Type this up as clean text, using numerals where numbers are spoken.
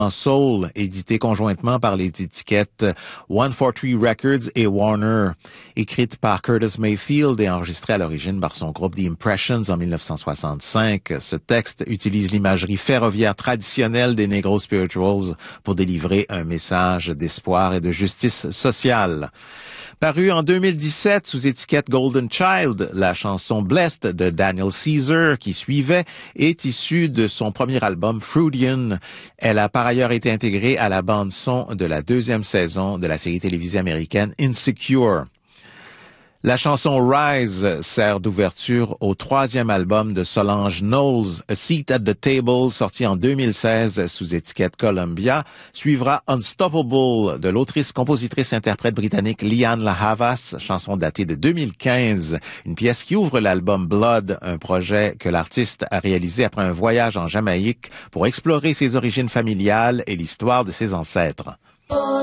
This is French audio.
en soul, édité conjointement par les étiquettes 143 Records et Warner. Écrite par Curtis Mayfield et enregistrée à l'origine par son groupe The Impressions en 1965, ce texte utilise l'imagerie ferroviaire traditionnelle des Negro Spirituals pour délivrer un message d'espoir et de justice sociale. Paru en 2017 sous étiquette Golden Child, la chanson Blessed de Daniel Caesar, qui suivait, est issue de son premier album Freudian. Elle a par ailleurs été intégrée à la bande-son de la deuxième saison de la série télévisée américaine Insecure. La chanson Rise sert d'ouverture au troisième album de Solange Knowles, A Seat at the Table, sorti en 2016 sous étiquette Columbia. Suivra Unstoppable de l'autrice-compositrice-interprète britannique Lianne La Havas, chanson datée de 2015, une pièce qui ouvre l'album Blood, un projet que l'artiste a réalisé après un voyage en Jamaïque pour explorer ses origines familiales et l'histoire de ses ancêtres.